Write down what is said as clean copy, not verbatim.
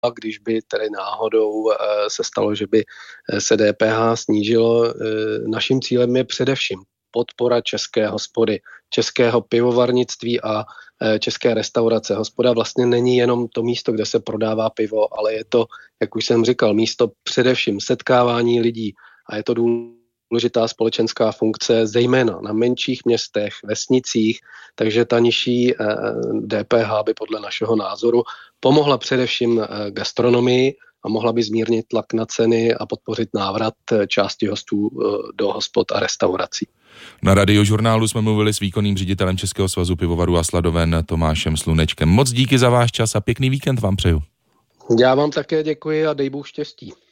když by tedy náhodou se stalo, že by se DPH snížilo. Naším cílem je především podpora české hospody, českého pivovarnictví a české restaurace. Hospoda vlastně není jenom to místo, kde se prodává pivo, ale je to, jak už jsem říkal, místo především setkávání lidí a je to důležitá společenská funkce, zejména na menších městech, vesnicích, takže ta nižší DPH by podle našeho názoru pomohla především gastronomii a mohla by zmírnit tlak na ceny a podpořit návrat části hostů do hospod a restaurací. Na Radiožurnálu jsme mluvili s výkonným ředitelem Českého svazu pivovarů a sladoven Tomášem Slunečkem. Moc díky za váš čas a pěkný víkend vám přeju. Já vám také děkuji a dej Bůh štěstí.